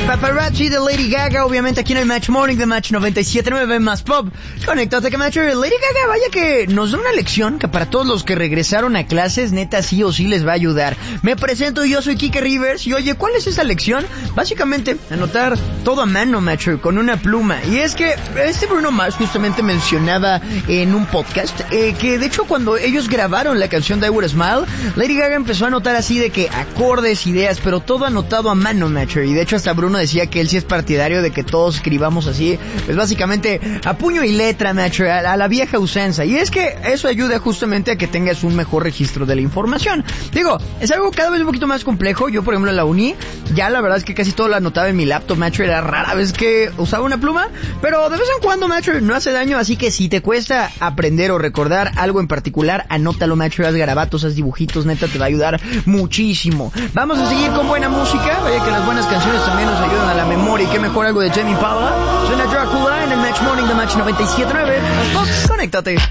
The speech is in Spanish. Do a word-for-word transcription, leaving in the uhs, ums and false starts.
Paparazzi de Lady Gaga, obviamente aquí en el Match Morning de Match noventa y siete punto nueve más Pop. Conéctate que Match. Lady Gaga, vaya que nos da una lección que para todos los que regresaron a clases, neta sí o sí les va a ayudar. Me presento, yo soy Kike Rivers y oye, ¿cuál es esa lección? Básicamente, anotar todo a mano, Match, con una pluma. Y es que este Bruno Mars justamente mencionaba en un podcast eh, que de hecho cuando ellos grabaron la canción de I Would Smile, Lady Gaga empezó a anotar así de que acordes, ideas, pero todo anotado a mano, Match. Y de hecho hasta Bruno decía que él sí es partidario de que todos escribamos así, pues básicamente a puño y letra, Match, a, a la vieja usanza. Y es que eso ayuda justamente a que tengas un mejor registro de la información. Digo, es algo cada vez un poquito más complejo. Yo, por ejemplo, en la uni, ya la verdad es que casi todo lo anotaba en mi laptop, Match. Era rara vez que usaba una pluma, pero de vez en cuando, Match, no hace daño. Así que si te cuesta aprender o recordar algo en particular, anótalo, Match. Haz garabatos, haz dibujitos, neta, te va a ayudar muchísimo. Vamos a seguir con buena música. Vaya que las buenas canciones también nos ayudan a la memoria. Y qué mejor algo de Jamie Impala. Suena Dracula en el Match Morning de Match noventa y siete punto nueve. Conéctate.